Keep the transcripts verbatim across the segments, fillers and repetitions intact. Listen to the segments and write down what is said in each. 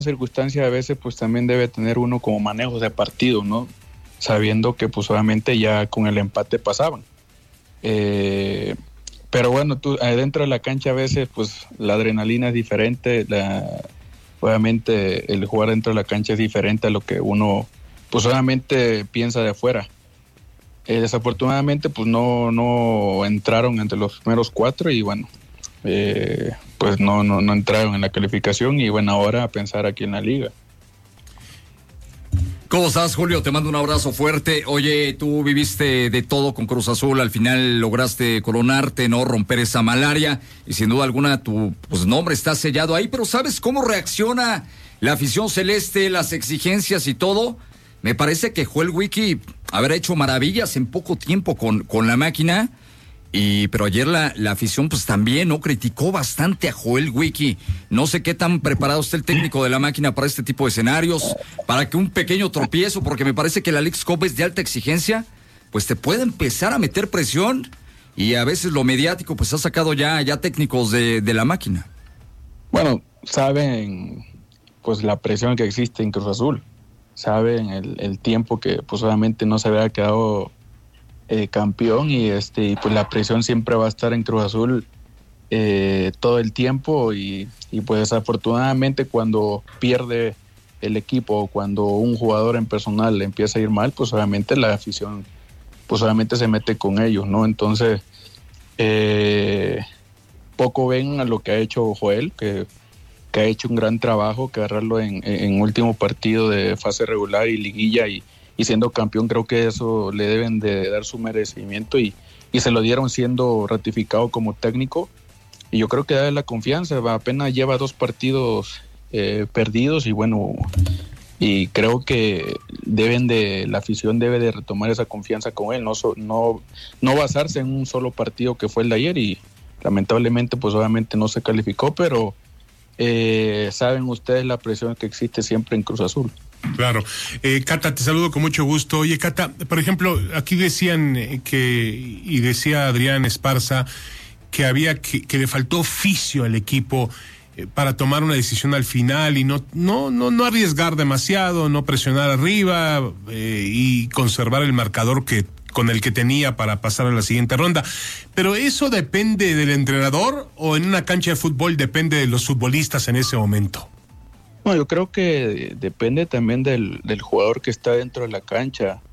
circunstancias a veces pues también debe tener uno como manejo de partido, ¿no? Sabiendo que pues obviamente ya con el empate pasaban. Eh, pero bueno, tú adentro de la cancha a veces pues la adrenalina es diferente, la, obviamente el jugar dentro de la cancha es diferente a lo que uno pues obviamente piensa de afuera. Eh, desafortunadamente pues no, no entraron entre los primeros cuatro y bueno, eh, pues no, no, no entraron en la calificación y bueno, ahora a pensar aquí en la liga. ¿Cómo estás, Julio? Te mando un abrazo fuerte. Oye, tú viviste de todo con Cruz Azul, al final lograste coronarte, ¿no? Romper esa malaria y sin duda alguna tu pues, nombre está sellado ahí, pero ¿sabes cómo reacciona la afición celeste, las exigencias y todo? Me parece que Joel Wiki habrá hecho maravillas en poco tiempo con, con la máquina. Y pero ayer la, la afición pues también no criticó bastante a Joel Wiki. No sé qué tan preparado está el técnico de la máquina para este tipo de escenarios, para que un pequeño tropiezo, porque me parece que la Leagues Cup es de alta exigencia, pues te puede empezar a meter presión y a veces lo mediático pues ha sacado ya, ya técnicos de, de la máquina. Bueno, saben pues la presión que existe en Cruz Azul, saben el, el tiempo que pues obviamente no se había quedado Eh, campeón y este pues la presión siempre va a estar en Cruz Azul eh, todo el tiempo y, y pues desafortunadamente cuando pierde el equipo o cuando un jugador en personal le empieza a ir mal, pues obviamente la afición pues obviamente se mete con ellos, ¿no? Entonces eh, poco ven a lo que ha hecho Joel, que, que ha hecho un gran trabajo, que agarrarlo en, en último partido de fase regular y liguilla y y siendo campeón, creo que eso le deben de dar su merecimiento y, y se lo dieron siendo ratificado como técnico y yo creo que da la confianza, apenas lleva dos partidos eh, perdidos y bueno, y creo que deben de, la afición debe de retomar esa confianza con él, no, no, no basarse en un solo partido que fue el de ayer y lamentablemente pues obviamente no se calificó, pero eh, saben ustedes la presión que existe siempre en Cruz Azul. Claro. Eh, Cata, te saludo con mucho gusto. Oye, Cata, por ejemplo, aquí decían que, y decía Adrián Esparza, que había que, que le faltó oficio al equipo eh, para tomar una decisión al final y no, no, no, no arriesgar demasiado, no presionar arriba eh, y conservar el marcador que con el que tenía para pasar a la siguiente ronda. Pero ¿eso depende del entrenador o en una cancha de fútbol depende de los futbolistas en ese momento? No, yo creo que depende también del, del jugador que está dentro de la cancha.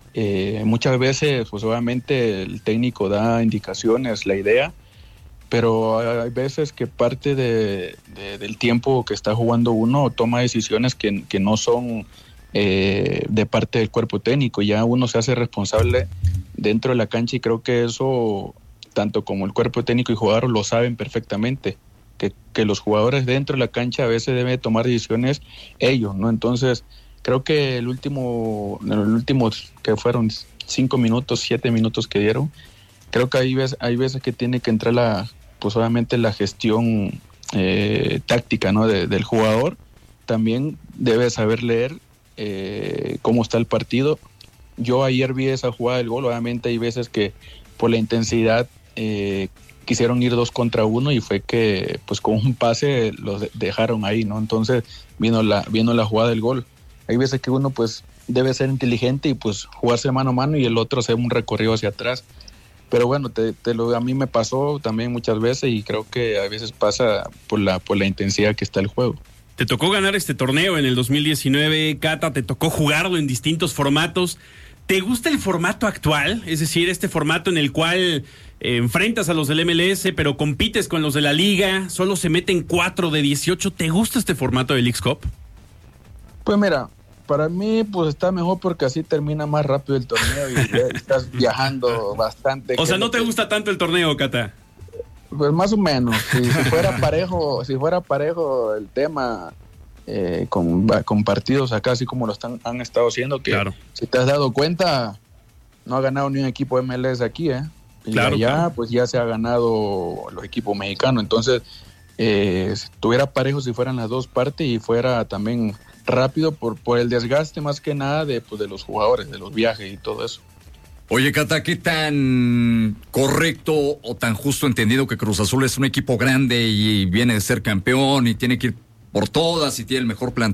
Eh, muchas veces, pues obviamente el técnico da indicaciones, la idea, pero hay veces que parte de, de, del tiempo que está jugando uno toma decisiones que, que no son eh, de parte del cuerpo técnico. Ya uno se hace responsable dentro de la cancha y creo que eso, tanto como el cuerpo técnico y jugador lo saben perfectamente. Que, que los jugadores dentro de la cancha a veces deben tomar decisiones ellos, ¿no? Entonces, creo que el último, el último que fueron cinco minutos, siete minutos que dieron, creo que hay veces, hay veces que tiene que entrar la, pues obviamente la gestión eh, táctica, ¿no? De, del jugador. También debe saber leer eh, cómo está el partido. Yo ayer vi esa jugada del gol, obviamente hay veces que por la intensidad eh, quisieron ir dos contra uno y fue que pues con un pase los dejaron ahí, ¿no? Entonces vino la, vino la jugada del gol. Hay veces que uno pues debe ser inteligente y pues jugarse mano a mano y el otro hacer un recorrido hacia atrás. Pero bueno, te, te lo, a mí me pasó también muchas veces y creo que a veces pasa por la, por la intensidad que está el juego. Te tocó ganar este torneo en el dos mil diecinueve, Cata, te tocó jugarlo en distintos formatos. ¿Te gusta el formato actual? Es decir, este formato en el cual eh, enfrentas a los del M L S, pero compites con los de la liga, solo se meten cuatro de dieciocho. ¿Te gusta este formato de Leagues Cup? Pues mira, para mí pues está mejor porque así termina más rápido el torneo y estás viajando bastante. O sea, ¿no te que... gusta tanto el torneo, Cata? Pues más o menos. Si, si fuera parejo, si fuera parejo el tema... Eh, con, con partidos acá así como lo están, han estado haciendo que claro. Si te has dado cuenta no ha ganado ni un equipo M L S aquí eh y claro, allá claro. Pues ya se ha ganado los equipos mexicanos, entonces eh, si tuviera parejo si fueran las dos partes y fuera también rápido por, por el desgaste más que nada de, pues, de los jugadores, de los viajes y todo eso. Oye, Cata, ¿qué tan correcto o tan justo entendido que Cruz Azul es un equipo grande y viene de ser campeón y tiene que ir por todas y tiene el mejor plantel